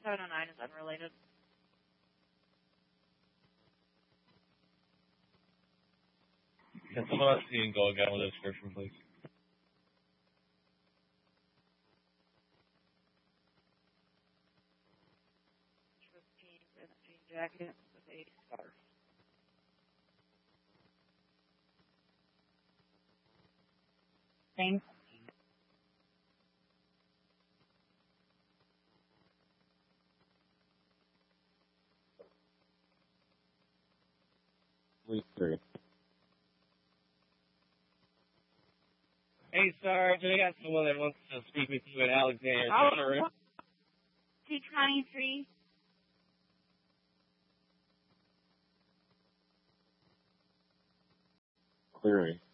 709 is unrelated. Can someone else see and go again with the description, please? Jeans and a jean jacket with a scarf. Same. Please, 3. Hey, Sarge, I got someone that wants to speak with you at Alexander. T23. Cleary.